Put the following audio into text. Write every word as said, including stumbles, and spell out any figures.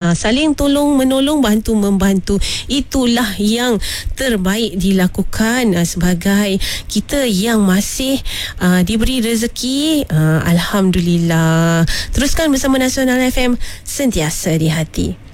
uh, saling tolong menolong, bantu membantu, itulah yang terbaik dilakukan uh, sebagai kita yang masih uh, diberi rezeki. uh, Alhamdulillah. Teruskan bersama Nasional F M, sentiasa di hati.